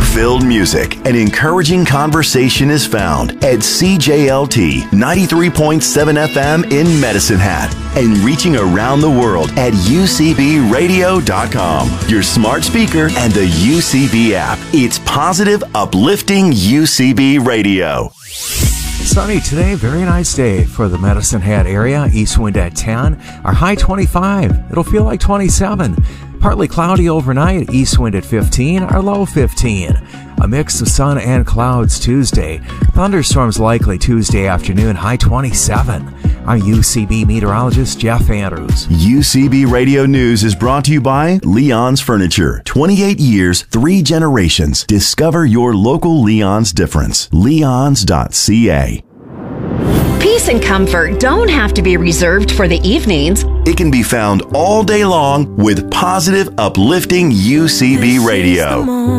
Fun-filled music and encouraging conversation is found at CJLT 93.7 FM in Medicine Hat and reaching around the world at UCBradio.com, your smart speaker and the UCB app. It's positive, uplifting UCB Radio. Sunny today, very nice day for the Medicine Hat area. East wind at 10, our high 25. It'll feel like 27. Partly cloudy overnight, east wind at 15, our low 15. A mix of sun and clouds Tuesday. Thunderstorms likely Tuesday afternoon, high 27. I'm UCB meteorologist Jeff Andrews. UCB Radio News is brought to you by Leon's Furniture. 28 years, 3 generations. Discover your local Leon's difference. Leons.ca. Peace and comfort don't have to be reserved for the evenings. It can be found all day long with positive, uplifting UCB Radio.